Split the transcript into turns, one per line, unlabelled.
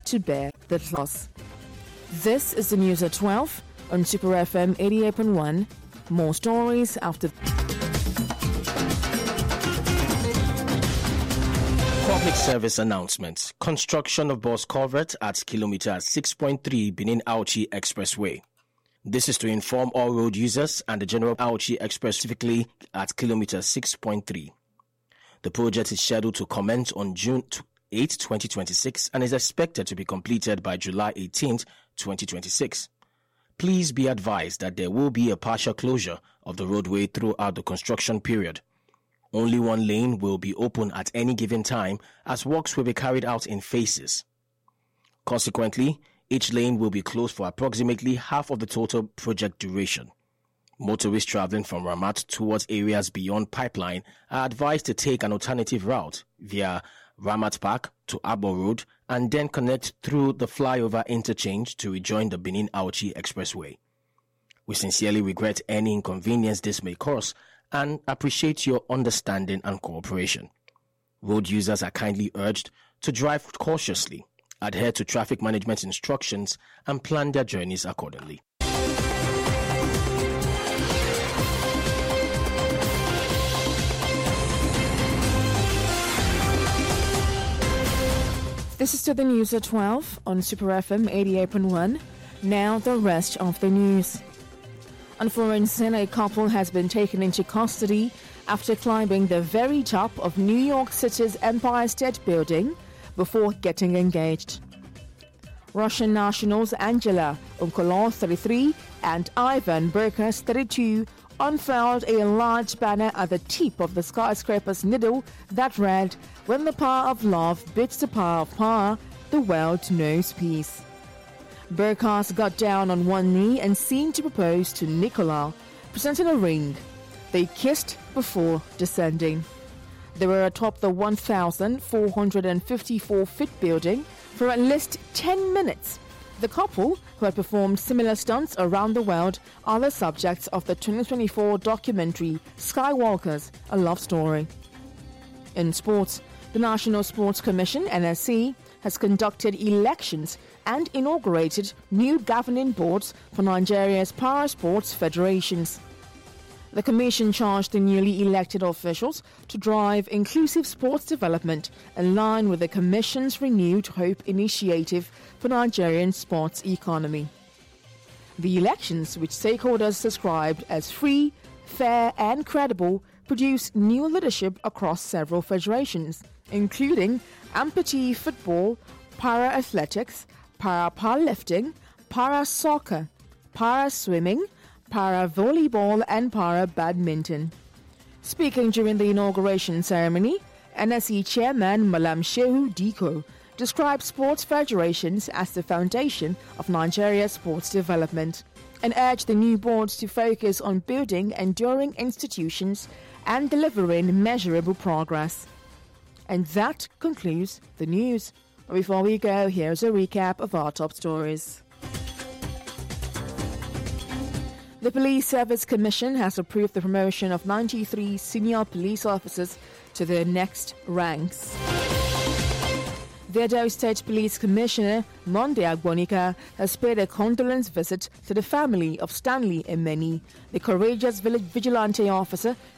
to bear the loss. This is the news at 12 on Super FM 88.1. More stories after.
Public service announcements. Construction of bus culvert at kilometer 6.3 Benin Auchi Expressway. This is to inform all road users and the general Auchi Express specifically at kilometer 6.3. The project is scheduled to commence on June 8, 2026 and is expected to be completed by July 18, 2026. Please be advised that there will be a partial closure of the roadway throughout the construction period. Only one lane will be open at any given time as works will be carried out in phases. Consequently, each lane will be closed for approximately half of the total project duration. Motorists traveling from Ramat towards areas beyond Pipeline are advised to take an alternative route via Ramat Park to Abo Road and then connect through the flyover interchange to rejoin the Benin Auchi Expressway. We sincerely regret any inconvenience this may cause and appreciate your understanding and cooperation. Road users are kindly urged to drive cautiously, adhere to traffic management instructions, and plan their journeys accordingly.
This is to the news at 12 on Super FM 88.1. Now the rest of the news. On Florence, a couple has been taken into custody after climbing the very top of New York City's Empire State Building before getting engaged. Russian nationals Angela Unkolov, 33, and Ivan Burkas, 32, unfurled a large banner at the tip of the skyscraper's middle that read, "When the power of love beats the power of power, the world knows peace." Burkas got down on one knee and seemed to propose to Nicola, presenting a ring. They kissed before descending. They were atop the 1,454-foot building for at least 10 minutes. The couple, who had performed similar stunts around the world, are the subjects of the 2024 documentary Skywalkers, A Love Story. In sports, the National Sports Commission, NSC, has conducted elections and inaugurated new governing boards for Nigeria's para-sports federations. The Commission charged the newly elected officials to drive inclusive sports development in line with the Commission's Renewed Hope initiative for Nigerian sports economy. The elections, which stakeholders described as free, fair and credible, produced new leadership across several federations, including amputee football, para-athletics, para-powerlifting, para-soccer, para-swimming, para-volleyball and para-badminton. Speaking during the inauguration ceremony, NSE Chairman Malam Shehu Diko described sports federations as the foundation of Nigeria's sports development and urged the new boards to focus on building enduring institutions and delivering measurable progress. And that concludes the news. Before we go, here's a recap of our top stories. The Police Service Commission has approved the promotion of 93 senior police officers to their next ranks. The Edo State Police Commissioner, Monde Agbonika, has paid a condolence visit to the family of Stanley Emeni, the courageous village vigilante officer